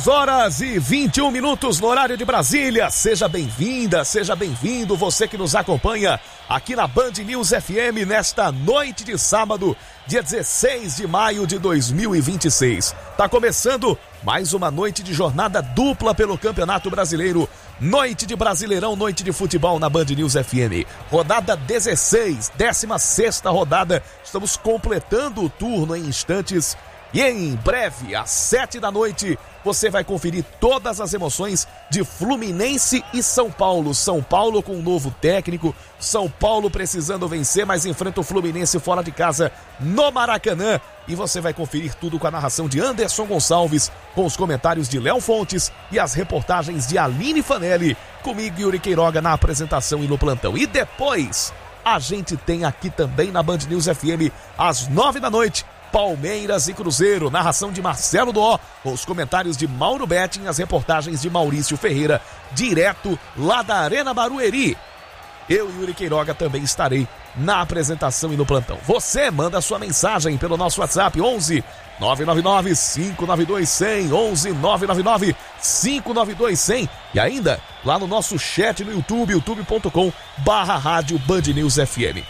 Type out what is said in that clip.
6h21 no horário de Brasília. Seja bem-vinda, seja bem-vindo, você que nos acompanha aqui na Band News FM nesta noite de sábado, dia 16 de maio de 2026. Tá começando mais uma noite de jornada dupla pelo Campeonato Brasileiro. Noite de Brasileirão, noite de futebol na Band News FM. Rodada 16, 16ª rodada. Estamos completando o turno em instantes. E em breve, às 7 da noite, você vai conferir todas as emoções de Fluminense e São Paulo. São Paulo com um novo técnico, São Paulo precisando vencer, mas enfrenta o Fluminense fora de casa no Maracanã. E você vai conferir tudo com a narração de Anderson Gonçalves, com os comentários de Léo Fontes e as reportagens de Aline Fanelli, comigo Yuri Queiroga na apresentação e no plantão. E depois, a gente tem aqui também na Band News FM, às 9 da noite, Palmeiras e Cruzeiro, narração de Marcelo Dó, com os comentários de Mauro Betting, as reportagens de Maurício Ferreira, direto lá da Arena Barueri. Eu e Yuri Queiroga também estarei na apresentação e no plantão. Você manda sua mensagem pelo nosso WhatsApp 11 999 592 100, 11 999 592 100, e ainda lá no nosso chat no YouTube, youtube.com/rádio Band News FM.